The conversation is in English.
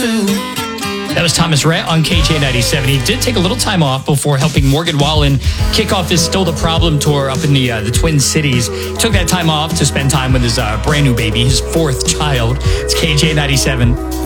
That was Thomas Rhett on KJ97. He did take a little time off before helping Morgan Wallen kick off his Still the Problem tour up in the Twin Cities. Took that time off to spend time with his brand new baby, his fourth child. It's KJ97.